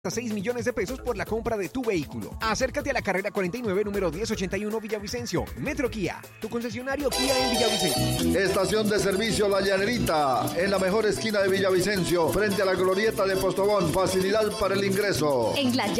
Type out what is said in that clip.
hasta 6 millones de pesos por la compra de tu vehículo. Acércate a la carrera 49, número 1081 Villavicencio. Metro Kia, tu concesionario Kia en Villavicencio. Estación de servicio La Llanerita, en la mejor esquina de Villavicencio, frente a la glorieta de Postobón. Facilidad para el ingreso. En La